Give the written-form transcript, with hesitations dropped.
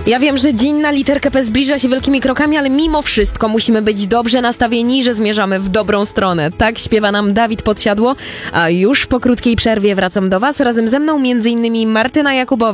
Ja wiem, że dzień na literkę P zbliża się wielkimi krokami, ale mimo wszystko musimy być dobrze nastawieni, że zmierzamy w dobrą stronę. Tak śpiewa nam Dawid Podsiadło, a już po krótkiej przerwie wracam do Was. Razem ze mną m.in. Martyna Jakubowicz.